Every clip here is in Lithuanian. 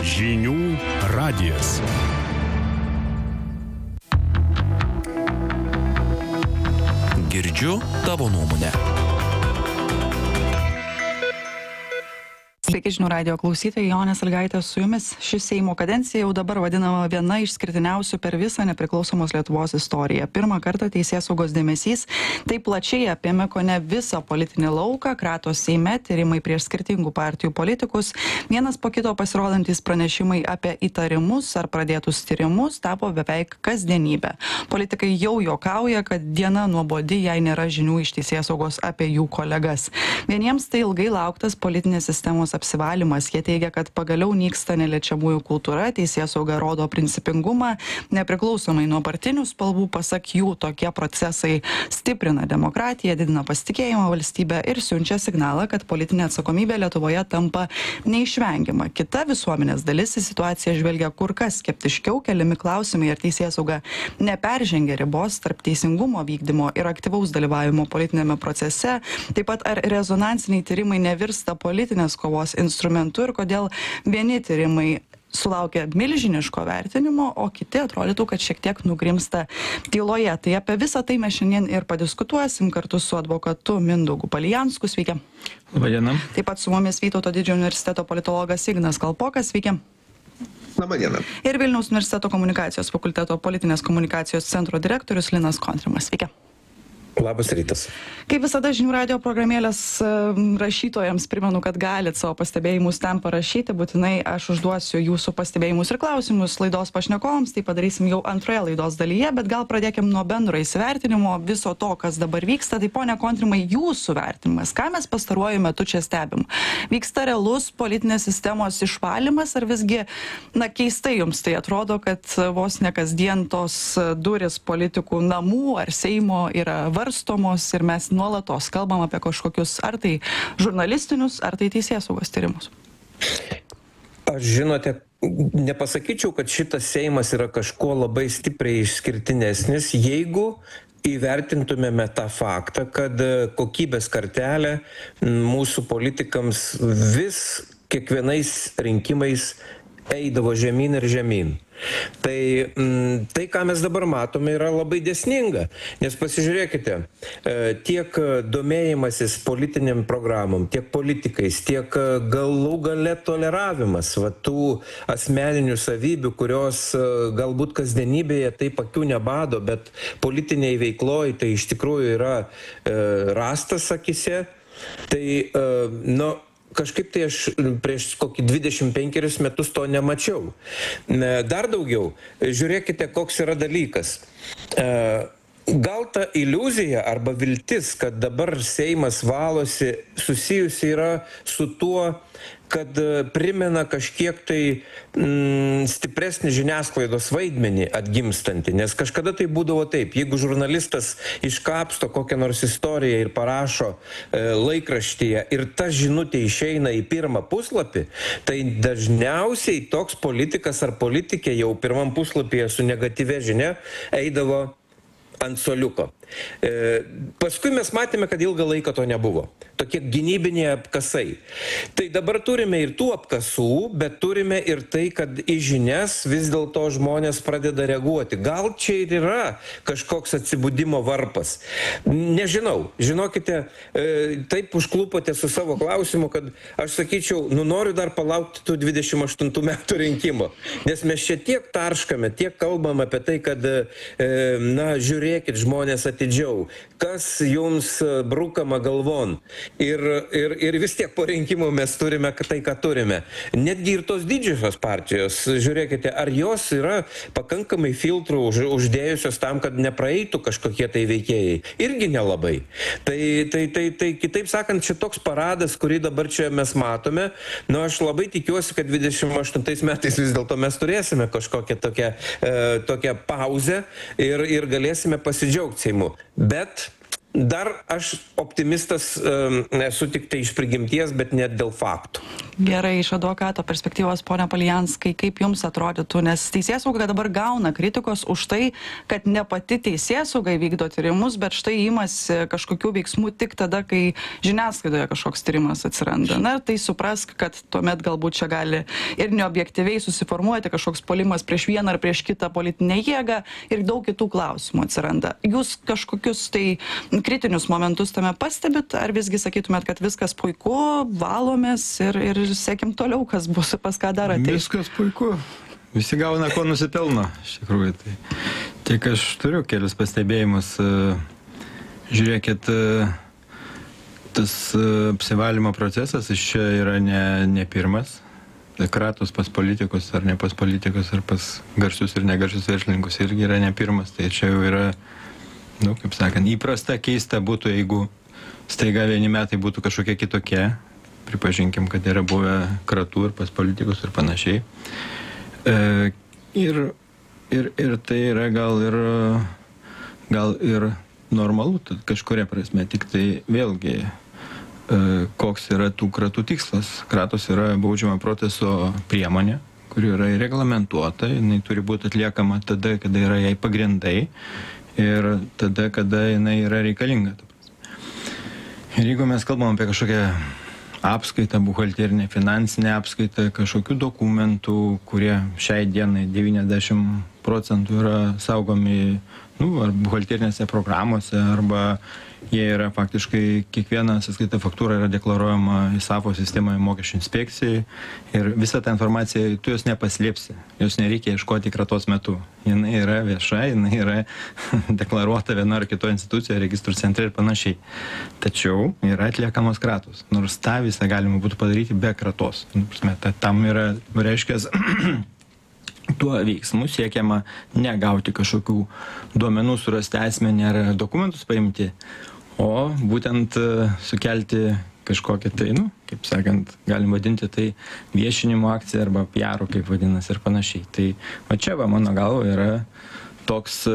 Žinių radijas. Girdžiu tavo nuomonę. Sveiki žinių radijo klausytojai, Jonė Sąlygaitė su jumis. Ši Seimo kadencija jau dabar vadinama viena išskirtiniausių per visą nepriklausomos Lietuvos istoriją. Pirmą kartą teisėsaugos dėmesys taip plačiai apėmė kone visą politinį lauką, kratos Seime, tyrimai prieš skirtingų partijų politikus, vienas po kito pasirodantys pranešimai apie įtarimus ar pradėtus tyrimus tapo beveik kasdienybė. Politikai jau juokauja, kad diena nuobodi, jei nėra žinių iš teisėsaugos apie jų kolegas. Vieniems tai ilgai lauktas politinės sistemos apsivalymas. Jie teigia, kad pagaliau nyksta neliečiamųjų kultūra, teisėsauga rodo principingumą, nepriklausomai nuo partinių spalvų, pasak jų, tokie procesai stiprina demokratiją, didina pasitikėjimą valstybę ir siunčia signalą, kad politinė atsakomybė Lietuvoje tampa neišvengiama. Kita visuomenės dalis į situaciją žvelgia kur kas skeptiškiau, keliami klausimai, ar teisėsauga neperžengia ribos tarp teisingumo vykdymo ir aktyvaus dalyvavimo politinėme procese, taip pat ar rezonansiniai tyrimai nevirsta politinės kovos instrumentu ir kodėl vieni tyrimai sulaukia milžiniško vertinimo, o kiti atrodytų, kad šiek tiek nugrimsta tyloje. Tai apie visą tai mes šiandien ir padiskutuosim kartu su advokatu Mindaugu Palijansku. Sveiki. Labadiena. Taip pat su mumis Vytauto Didžiojo universiteto politologas Ignas Kalpokas. Sveiki. Labadiena. Ir Vilniaus universiteto komunikacijos fakulteto politinės komunikacijos centro direktorius Linas Kontrimas. Sveiki. Labas rytas. Kaip visada žinių radijo programėlės rašytojams primenu, kad galit savo pastebėjimus ten parašyti, būtinai aš užduosiu jūsų pastebėjimus ir klausimus laidos pašnekovams, tai padarysim jau antroje laidos dalyje, bet gal pradėkim nuo bendro įsivertinimo viso to, kas dabar vyksta. Tai ponia Kontrimai, jūsų vertinimas, ką mes pastaruoju metu čia stebim? Vyksta realus politinės sistemos išvalymas ar visgi, keistai jums tai atrodo, kad vos ne kasdien tos durys politikų namų ar Seimo yra varstomos ir mes nuolatos kalbam apie kažkokius ar tai žurnalistinius, ar tai teisėsaugos tyrimus? Aš žinote, nepasakyčiau, kad šitas Seimas yra kažkuo labai stipriai išskirtinesnis, jeigu įvertintumėme tą faktą, kad kokybės kartelė mūsų politikams vis kiekvienais rinkimais eidavo žemyn ir žemyn. Tai, ką mes dabar matome, yra labai dėsninga, nes pasižiūrėkite, tiek domėjimasis politiniam programom, tiek politikais, tiek galų gale toleravimas tų asmeninių savybių, kurios galbūt kasdienybėje taip akių nebado, bet politiniai veikloj tai iš tikrųjų yra rastas akise, tai, kažkaip tai aš prieš kokį 25 metus to nemačiau. Dar daugiau, žiūrėkite, koks yra dalykas. Gal ta iliuzija arba viltis, kad dabar Seimas valosi, susijusi yra su tuo, kad primena kažkiek tai stipresnį žiniasklaidos vaidmenį atgimstantį, nes kažkada tai būdavo taip, jeigu žurnalistas iškapsto kokią nors istoriją ir parašo laikraštyje ir ta žinutė išeina į pirmą puslapį, tai dažniausiai toks politikas ar politikė jau pirmam puslapyje su negatyvia žinia eidavo ant suoliuko. Paskui mes matėme, kad ilgą laiką to nebuvo. Tokie gynybiniai apkasai. Tai dabar turime ir tų apkasų, bet turime ir tai, kad į žinias vis dėlto žmonės pradeda reaguoti. Gal čia ir yra kažkoks atsibudimo varpas. Nežinau. Žinokite, taip užklupote su savo klausimu, kad aš sakyčiau, noriu dar palaukti tų 28 metų rinkimo. Nes mes čia tiek tarškame, tiek kalbam apie tai, kad, žiūrėkit žmonės atidžiau, kas jums brukama galvon. Ir vis tiek po rinkimų mes turime tai, ką turime. Netgi ir tos didžiosios partijos, žiūrėkite, ar jos yra pakankamai filtrų uždėjusios tam, kad nepraeitų kažkokie tai veikėjai. Irgi nelabai. Tai kitaip sakant, čia toks paradas, kurį dabar čia mes matome. Aš labai tikiuosi, kad 28 metais vis dėlto mes turėsime kažkokią tokią pauzę ir galėsime pasidžiaugti Seimu. Bet dar aš optimistas esu tik tai iš prigimties, bet net dėl faktų. Gerai, iš advokato perspektyvos, ponia Palijanskai, kaip jums atrodytų, nes teisėsauga dabar gauna kritikos už tai, kad ne pati teisėsauga vykdo tyrimus, bet štai imasi kažkokių veiksmų tik tada, kai žiniasklaidoje kažkoks tyrimas atsiranda. Na, tai suprask, kad tuomet galbūt čia gali ir neobjektyviai susiformuoti kažkoks puolimas prieš vieną ar prieš kitą politinę jėgą ir daug kitų klausimų atsiranda. Jūs kažkokius tai kritinius momentus tame pastebit, ar visgi sakytumėt, kad viskas puiku, valomės ir sekim toliau, kas bus, pas ką dar ateis? Viskas puiku. Visi gauna, ko nusipelno, iš tikrųjų. Tai tik aš turiu kelius pastebėjimus. Žiūrėkit, tas apsivalymo procesas iš čia yra ne pirmas. Kratos pas politikus ar ne pas politikus, ar pas garsius ir negarsius verslininkus irgi yra ne pirmas. Tai čia jau yra, kaip sakant, įprasta, keista būtų, jeigu staiga vieni metai būtų kažkokie kitokie. Pripažinkim, kad yra buvę kratų ir pas politikus ir panašiai. Ir tai yra gal ir normalu kažkuria prasme, tik tai vėlgi koks yra tų kratų tikslas. Kratos yra baudžiamo proceso priemonė, kuri yra reglamentuota, jinai turi būti atliekama tada, kada yra jai pagrindai ir tada, kada jinai yra reikalinga. Ir jeigu mes kalbam apie kažkokią apskaitą, buhalterinę, finansinę apskaitą, kažkokių dokumentų, kurie šiai dienai 90% yra saugomi ar buhalterinėse programuose, arba jie yra faktiškai, kiekviena sąskaita faktūra yra deklaruojama į SAFO sistemoje mokesčių inspekcijai ir visą tą informaciją tu jos nepaslėpsi, jos nereikia ieškoti kratos metu. Jinai yra vieša, jinai yra deklaruota viena ar kitoje institucijoje, registrų centre ir panašiai. Tačiau yra atliekamos kratos, nors tą visą galima būtų padaryti be kratos. Tam yra, reiškia, tuo veiksmu siekiama negauti kažkokių duomenų, surasti asmenį ar dokumentus paimti, o būtent sukelti kažkokią tai, kaip sakant, galim vadinti tai viešinimo akciją arba PR, kaip vadinasi ir panašiai. Tai čia, mano galva, yra toks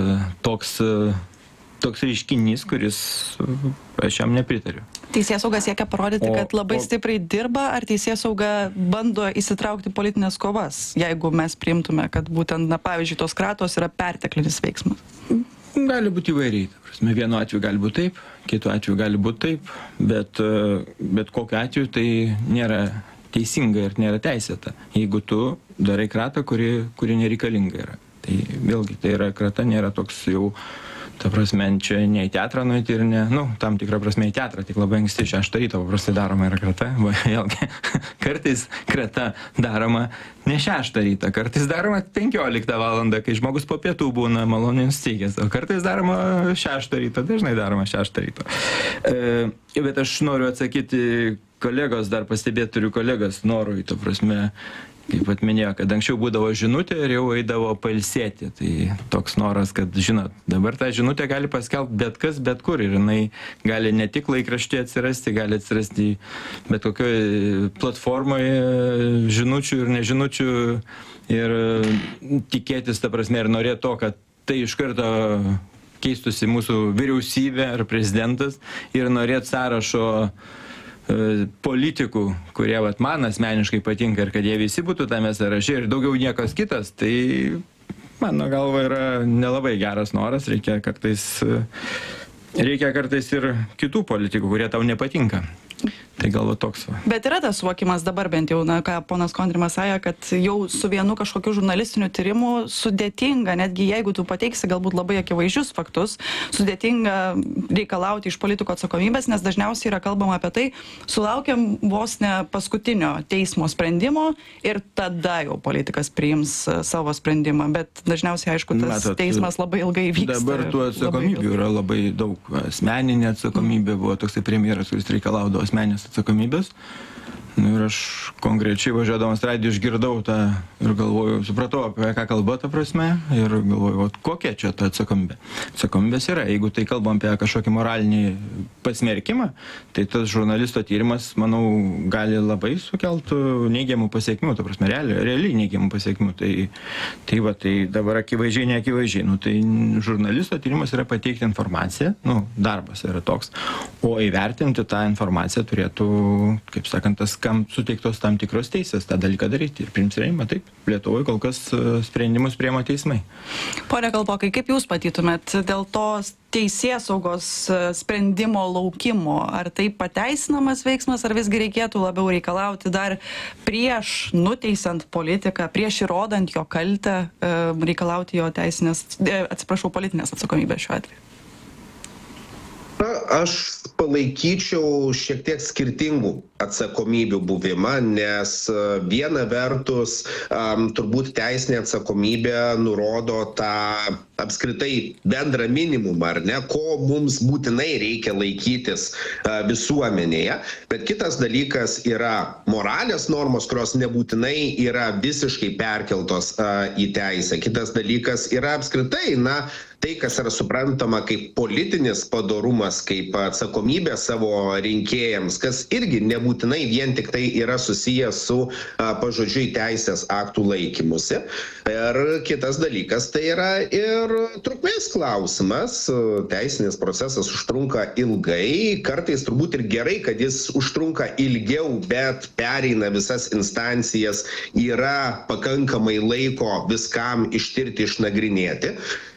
reiškinys, kuris aš jam nepritariu. Teisėsauga siekia parodyti, kad labai stipriai dirba, ar teisėsauga bando įsitraukti politinės kovas, jeigu mes priimtume, kad būtent, pavyzdžiui, tos kratos yra perteklinis veiksmas? Gali būti įvairiai. Vienu atveju gali būti taip, kitu atveju gali būti taip, bet kokiu atveju tai nėra teisinga ir nėra teisėta, jeigu tu darai kratą, kuri nereikalinga yra. Tai vėlgi, tai yra krata, nėra toks jau, ta prasme, čia ne į teatrą nueiti ir ne, tam tikrą prasme į teatrą, tik labai anksti 6 ryto paprastai daroma yra krata. Vėlgi, kartais krata daroma ne 6 ryto, kartais daroma 15 valandą, kai žmogus po pietų būna maloniai nusteigęs, o kartais daroma 6 ryto, dažnai daroma 6 ryto. Bet aš noriu atsakyti kolegos, dar pastebėti turiu kolegas norui, ta prasme, kaip pat minėjo, kad anksčiau būdavo žinutė ir jau eidavo pailsėti. Tai toks noras, kad, žinot, dabar tą žinutę gali paskelbti bet kas, bet kur. Ir jinai gali ne tik laikraštyje atsirasti, gali atsirasti bet kokioje platformoje žinučių ir nežinučių. Ir tikėtis, ta prasme, ir norėti to, kad tai iš karto keistusi mūsų vyriausybė ar prezidentas ir norėti sąrašo politikų, kurie man asmeniškai patinka ir kad jie visi būtų tame sąraše ir daugiau niekas kitas, tai mano galva yra nelabai geras noras, reikia kartais ir kitų politikų, kurie tau nepatinka. Tai galva toks. Bet yra tas suvokimas dabar bent jau, ką ponas Kontrimas sąja, kad jau su vienu kažkokiu žurnalistiniu tyrimu sudėtinga, netgi jeigu tu pateiksi galbūt labai akivaizdžius faktus, sudėtinga reikalauti iš politikų atsakomybės, nes dažniausiai yra kalbama apie tai, sulaukiam vos ne paskutinio teismo sprendimo ir tada jau politikas priims savo sprendimą, bet dažniausiai, aišku, tas teismas labai ilgai vyksta. Dabar tų atsakomybių yra labai daug. Asmeninė atsakomybė buvo toksai premjeras, kuris reikalaudavo asmeninės atsakomybės. Ir aš konkrečiai važiuodamas radiją išgirdau tą ir galvoju, supratau, apie ką kalba ta prasme, ir galvoju, kokia čia ta atsakomybė. Atsakomybės yra, jeigu tai kalbam apie kažkokį moralinį pasmerkimą, tai tas žurnalisto tyrimas, manau, gali labai sukelti neigiamų pasiekmių, ta prasme, realiai neigiamų pasiekmių. Tai dabar akivaizdžiai, neakivaizdžiai. Tai žurnalisto tyrimas yra pateikti informaciją, darbas yra toks, o įvertinti tą informaciją turėtų, kaip sakant, tas kam suteiktos tam tikros teisės tą dalyką daryti ir priimt sprendimą. Taip, Lietuvoje kol kas sprendimus priima teismai. Pone Kalpokai, kaip Jūs matytumėt dėl to teisėsaugos sprendimo laukimo? Ar tai pateisinamas veiksmas, ar visgi reikėtų labiau reikalauti dar prieš nuteisiant politiką, prieš įrodant jo kaltę, reikalauti jo politinės atsakomybės šiuo atveju? Aš palaikyčiau šiek tiek skirtingų atsakomybių buvimą, nes viena vertus turbūt teisinė atsakomybė nurodo tą apskritai bendrą minimumą, ar ne, ko mums būtinai reikia laikytis visuomenėje, bet kitas dalykas yra moralės normos, kurios nebūtinai yra visiškai perkeltos į teisę. Kitas dalykas yra apskritai, tai, kas yra suprantama kaip politinis padorumas, kaip atsakomybė savo rinkėjams, kas irgi nebūtinai vien tik tai yra susijęs su pažodžiui teisės aktų laikymusi. Ir kitas dalykas tai yra ir trukmės klausimas. Teisinis procesas užtrunka ilgai, kartais turbūt ir gerai, kad jis užtrunka ilgiau, bet pereina visas instancijas, yra pakankamai laiko viskam ištirti, išnagrinėti.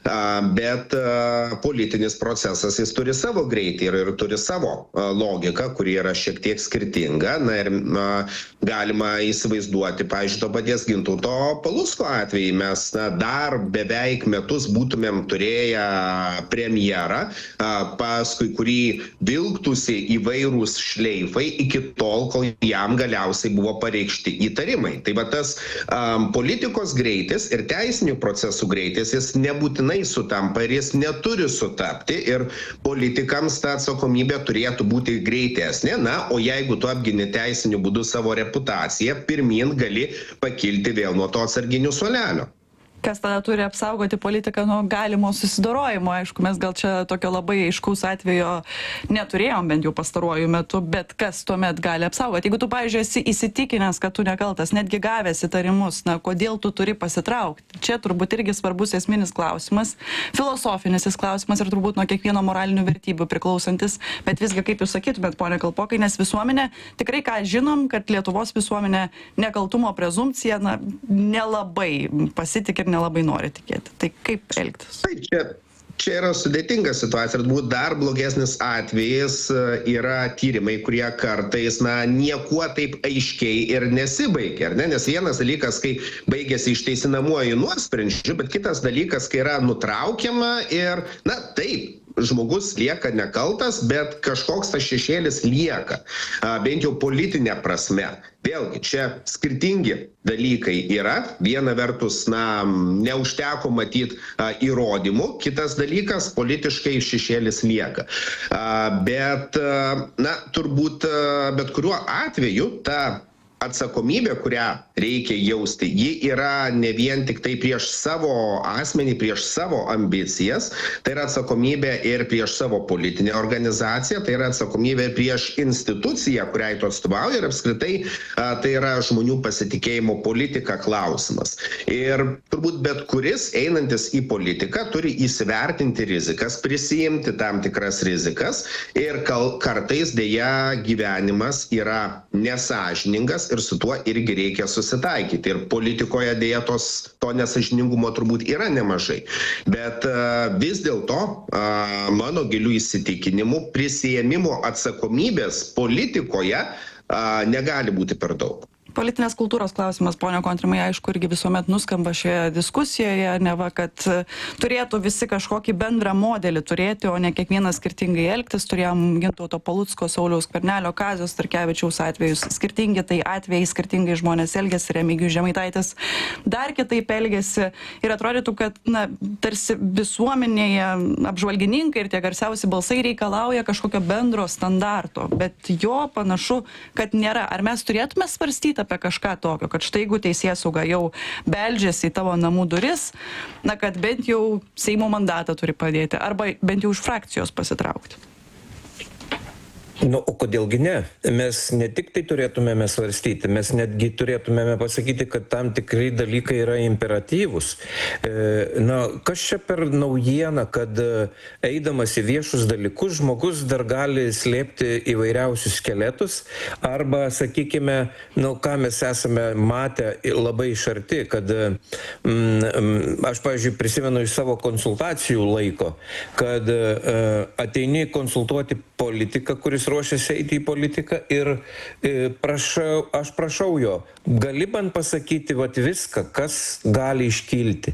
Bet politinis procesas jis turi savo greitį ir turi savo logiką, kuri yra šiek tiek skirtinga. Ir galima įsivaizduoti, pavyzdžiui, to paties Gintauto Palucko atvejį. Mes dar beveik metus būtumėm turėję premjerą, paskui kurį vilktųsi įvairūs šleifai iki tol, kol jam galiausiai buvo pareikšti įtarimai. Tai va tas politikos greitis ir teisinių procesų greitis, jis nebūtinai sutampa ir jis neturi sutapti ir politikams ta atsakomybė turėtų būti greitesnė. O jeigu tu apgini teisiniu būdu savo reputaciją, pirmyn gali pakilti vėl nuo to atsarginių suolelio. Kas tada turi apsaugoti politiką nuo galimo susidorojimo? Aišku, mes gal čia tokio labai aiškaus atvejo neturėjom bent jau pastaruoju metu, bet kas tuomet gali apsaugoti? Jeigu tu, pavyzdžiui, esi įsitikinęs, kad tu nekaltas, netgi gavęs įtarimus, kodėl tu turi pasitraukti? Čia turbūt irgi svarbus esminis klausimas, filosofinis klausimas ir turbūt nuo kiekvieno moralinių vertybių priklausantis, bet visgi, kaip jūs sakytumėt, pone Kalpokai, nes visuomenė, tikrai ką žinom, kad Lietuvos visuomenė nekaltumo prezumpcija nelabai pasitikė ir nelabai nori tikėti. Tai kaip elgtis? Čia yra sudėtinga situacija ir turbūt dar blogesnis atvejis yra tyrimai, kurie kartais niekuo taip aiškiai ir nesibaigia. Nes vienas dalykas, kai baigėsi išteisinamuoju nuosprendžiu, bet kitas dalykas, kai yra nutraukiama ir, taip, žmogus lieka nekaltas, bet kažkoks tas šešėlis lieka, bent jau politinė prasme. Vėlgi, čia skirtingi dalykai yra. Viena vertus, neužteko matyti įrodymų, kitas dalykas, politiškai šešėlis lieka. Bet, turbūt bet kuriuo atveju ta atsakomybė, kurią reikia jausti, ji yra ne vien tik tai prieš savo asmenį, prieš savo ambicijas, tai yra atsakomybė ir prieš savo politinę organizaciją, tai yra atsakomybė prieš instituciją, kuriai tu atstovauji ir apskritai tai yra žmonių pasitikėjimo politika klausimas. Ir turbūt bet kuris einantis į politiką turi įsivertinti rizikas, prisijimti tam tikras rizikas ir kartais dėja gyvenimas yra nesąžiningas ir su tuo irgi reikia susitaikyti. Ir politikoje dėja to nesąžiningumo turbūt yra nemažai. Bet vis dėlto, mano gilių įsitikinimų, prisijėmimo atsakomybės politikoje negali būti per daug. Politinės kultūros klausimas, ponia Kontrimai, aišku, irgi visuomet nuskamba šioje diskusijoje, neva, kad turėtų visi kažkokį bendrą modelį turėti, o ne kiekvienas skirtingai elgtis. Turėjom Gintauto Palucko, Sauliaus Skvernelio, Kazio Starkevičiaus atvejus. Skirtingi tai atvejai, skirtingai žmonės elgėsi, Remigijus Žemaitaitis dar kitaip elgėsi. Ir atrodytų, kad tarsi visuomenėje apžvalgininkai ir tie garsiausi balsai reikalauja kažkokio bendro standarto, bet jo panašu, kad nėra. Ar mes turėtume svarstyti apie kažką tokio, kad štai jeigu teisėsauga jau beldžiasi į tavo namų duris, kad bent jau Seimo mandatą turi padėti, arba bent jau iš frakcijos pasitraukti? Nu, o kodėlgi ne? Mes ne tik tai turėtumėme svarstyti, mes netgi turėtumėme pasakyti, kad tam tikrai dalykai yra imperatyvus. Na, kas čia per naujieną, kad eidamas į viešus dalykus žmogus dar gali slėpti įvairiausius skeletus arba, sakykime, nu, ką mes esame matę labai iš arti, kad aš, pavyzdžiui, prisimenu iš savo konsultacijų laiko, kad ateini konsultuoti politiką, kuris ruošiasi eiti į politiką ir aš prašau jo, gali man pasakyti vat viską, kas gali iškilti.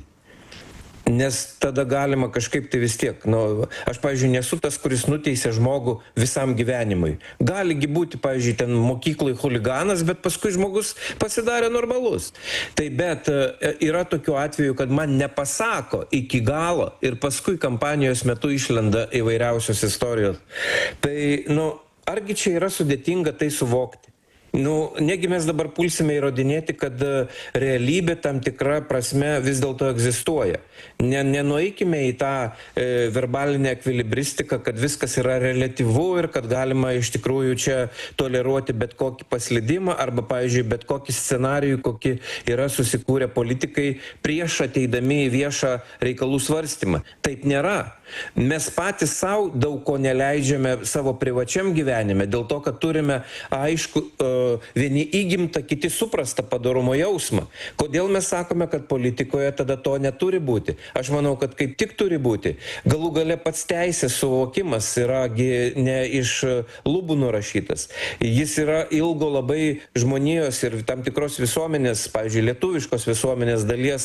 Nes tada galima kažkaip tai vis tiek, nu, aš, pavyzdžiui, nesu tas, kuris nuteisė žmogų visam gyvenimui. Galigi būti, pavyzdžiui, ten mokyklai chuliganas, bet paskui žmogus pasidarė normalus. Tai bet yra tokių atvejų, kad man nepasako iki galo ir paskui kampanijos metu išlenda įvairiausios istorijos. Tai, nu, argi čia yra sudėtinga tai suvokti? Nu, negi mes dabar pulsime įrodinėti, kad realybė tam tikra prasme vis dėlto egzistuoja. Nenueikime į tą verbalinę ekvilibristiką, kad viskas yra reliatyvu ir kad galima iš tikrųjų čia toleruoti bet kokį paslydimą arba, pavyzdžiui, bet kokį scenarijų, kokį yra susikūrę politikai prieš ateidami į viešą reikalų svarstymą. Taip nėra. Mes patys savo daug ko neleidžiame savo privačiam gyvenime, dėl to, kad turime aišku, vieni įgimtą, kiti suprastą padorumo jausmą. Kodėl mes sakome, kad politikoje tada to neturi būti? Aš manau, kad kaip tik turi būti. Galų gale pats teisės suvokimas yra ne iš lubų nurašytas. Jis yra ilgo labai žmonijos ir tam tikros visuomenės, pavyzdžiui, lietuviškos visuomenės dalies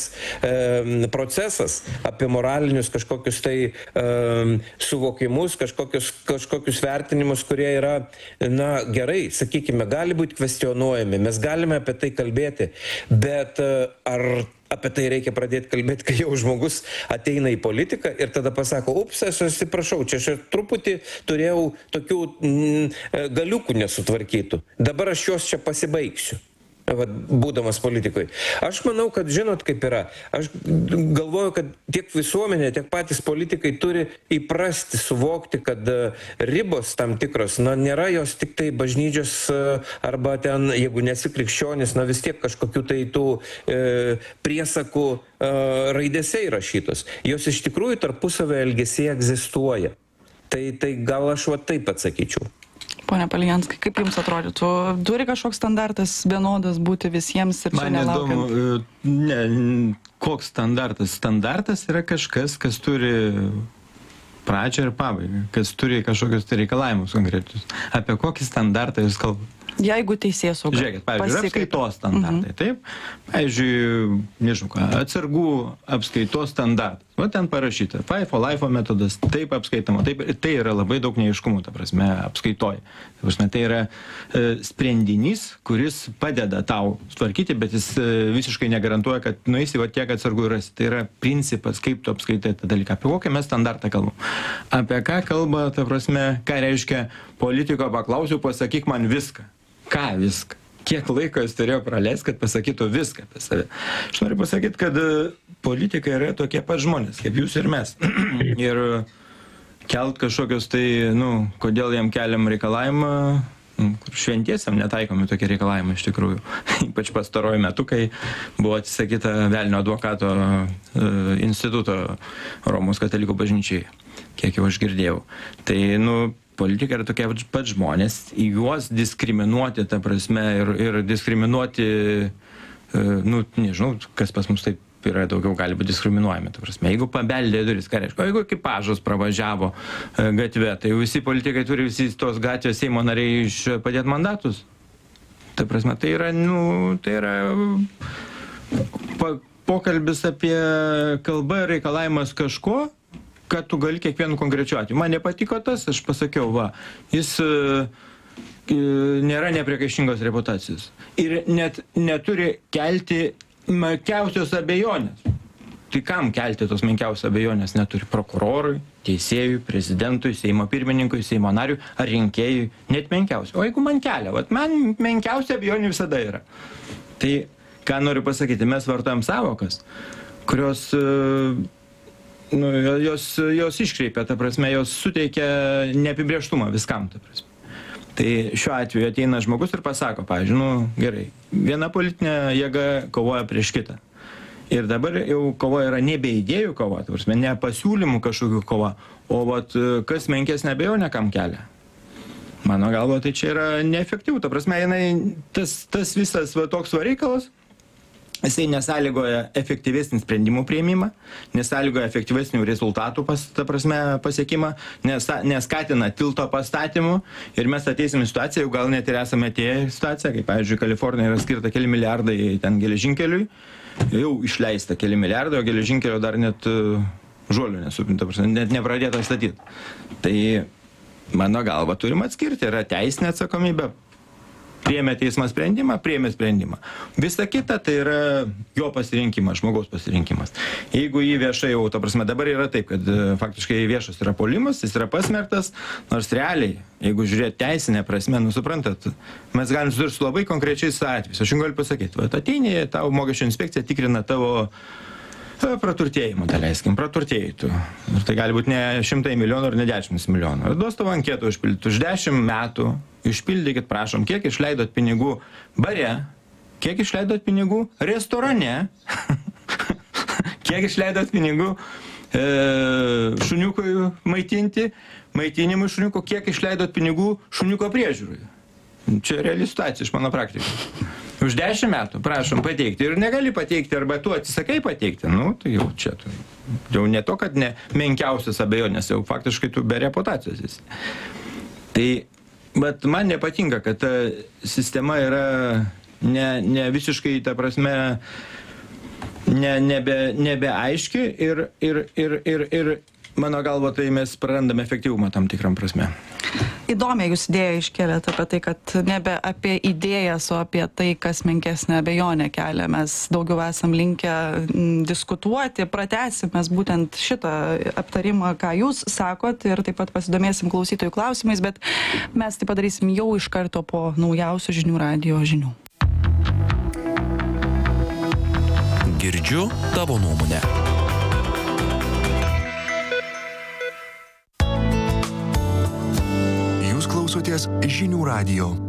procesas apie moralinius kažkokius tai suvokimus, kažkokius vertinimus, kurie yra, na, gerai, sakykime, gali būti kvestionuojami, mes galime apie tai kalbėti, bet ar apie tai reikia pradėti kalbėti, kai jau žmogus ateina į politiką ir tada pasako, ups, aš atsiprašau, čia aš truputį turėjau tokių galiukų nesutvarkytų, dabar aš juos čia pasibaigsiu. Būdamas politikoje. Aš manau, kad žinot kaip yra. Aš galvoju, kad tiek visuomenė, tiek patys politikai turi įprasti suvokti, kad ribos tam tikros, na, nėra jos tik tai bažnyčios arba ten, jeigu nesi krikščionis, na, vis tiek kažkokių tai tų priesakų raidėse įrašytos. Jos iš tikrųjų tarpusavio elgesyje egzistuoja. Tai gal aš va taip atsakyčiau. Pone Palijanskai, kaip jums atrodytų, turi kažkoks standartas vienodas būti visiems ir čia nelaukiant? Man įdomu, koks standartas? Standartas yra kažkas, kas turi pradžią ir pabaigą, kas turi kažkokius tai reikalavimus konkrečius. Apie kokį standartą jūs kalbate? Jeigu teisėsauga. Žiūrėkit, pavyzdžiui, apskaitos standartai, taip? Pavyzdžiui, nežinau ką, atsargų apskaitos standartas. Va ten parašyta, FIFO, LIFO metodas, taip apskaitama, taip, tai yra labai daug neaiškumų, ta prasme, apskaitoj. Ta prasme, tai yra sprendinys, kuris padeda tau tvarkyti, bet jis visiškai negarantuoja, kad nueisi va tiek atsargų rasi. Tai yra principas, kaip tu apskaitai tą dalyką. Apie kokį mes standartą kalbam? Apie ką kalba, ta prasme, ką reiškia politiko paklausiu, pasakyk man viską. Ką viską? Kiek laiko jis turėjo praleisti, kad pasakytų viską apie save? Aš noriu pasakyti, kad politikai yra tokie pat žmonės, kaip jūs ir mes. Ir kelt kažkokios tai, nu, kodėl jam keliam reikalavimą, šventiesiam netaikomi tokie reikalavimai iš tikrųjų. Ypač pastaruoju metu, kai buvo atsisakyta velnio advokato instituto Romos katalikų bažnyčiai, kiek jau aš girdėjau. Tai, nu, politikai yra tokie pat žmonės, į juos diskriminuoti, ta prasme, ir diskriminuoti, nu, nežinau, kas pas mus taip yra daugiau gali būti diskriminuojami, ta prasme. Jeigu pabeldė duris, ką reiškia, jeigu ekipažas pravažiavo gatve, tai visi politikai turi visi tos gatvės Seimo nariai padėti mandatus. Ta prasme, tai yra, nu, tai yra pokalbis apie kalbą ir reikalavimas kažko, kad tu gali kiekvienu konkrečiu atveju. Man nepatiko tas, aš pasakiau, va, jis nėra nepriekaištingos reputacijos. Ir net neturi kelti menkiausios abejonės. Tai kam kelti tos menkiausios abejonės neturi prokurorui, teisėjui, prezidentui, Seimo pirmininkui, Seimo nariui ar rinkėjui, net menkiausiai. O jeigu man kelia, vat, man menkiausia abejonė visada yra. Tai, ką noriu pasakyti, mes vartojam savokas, kurios nu, jos iškreipia, ta prasme, jos suteikia neapibrėžtumą viskam, ta prasme. Tai šiuo atveju ateina žmogus ir pasako, pavyzdžiui, nu gerai, viena politinė jėga kovoja prieš kitą. Ir dabar jau kova yra nebe idėjų kova, ta prasme, ne pasiūlymų kažkokių kova, o vat, kas menkesnė abejonė kam kelia. Mano galva, tai čia yra neefektyvu. Ta prasme, tas visas toks reikalas, jisai nesąlygoja efektyvesnį sprendimų priėmimą, nesąlygoja efektyvesnių rezultatų pasiekimą, neskatina tilto pastatymų ir mes ateisim į situaciją, jau gal net ir esame atėję į situaciją, kaip, pavyzdžiui, Kalifornija yra skirta keli milijardai ten geležinkeliui, jau išleista keli milijardai, o geležinkelio dar net žolių nesupinta, net nepradėta statyti. Tai mano galva turim atskirti, yra teisinė atsakomybė, priėmė teismas sprendimą. Visa kita tai yra jo pasirinkimas, žmogaus pasirinkimas. Jeigu jį viešai jau, ta prasme, dabar yra taip, kad faktiškai viešas yra puolimas, jis yra pasmerktas, nors realiai, jeigu žiūrėti teisinę prasme, nu suprantat, mes galim susidurti su labai konkrečiais atvejais. Aš jums galiu pasakyti, ateini, tavo mokesčių inspekcija tikrina tavo praturtėjimą, daleiskim, praturtėjai tu. Ir tai gali būti ne 100 milijonų ar ne 10 milijonų. Ir duos tavo anketą užpildyti. Už 10 metų išpildykit, prašom, kiek išleidot pinigų bare, kiek išleidot pinigų restorane, kiek išleidot pinigų šuniukui maitinimui šuniuko, kiek išleidot pinigų šuniuko priežiūrai. Čia reali situacija iš mano praktikos. Už 10 metų, prašom, pateikti. Ir negali pateikti, arba tu atsisakai pateikti. Nu, tai jau čia. Jau ne to, kad ne menkiausias abejonės, jau faktiškai tu be reputacijos esi. Tai, bet man nepatinka, kad ta sistema yra ne visiškai, ta prasme, nebe aiški ir mano galva, tai mes prarandame efektyvumą tam tikram prasme. Įdomiai jūs idėją iškėlėte apie tai, kad nebe apie idėjas, o apie tai, kas menkesnę abejonę kelia. Mes daugiau esam linkę diskutuoti, pratęsim mes būtent šitą aptarimą, ką jūs sakot, ir taip pat pasidomėsim klausytojų klausimais, bet mes tai padarysim jau iš karto po naujausių žinių radijo žinių. Girdžiu tavo nuomonę. Klausoties žinių radijo.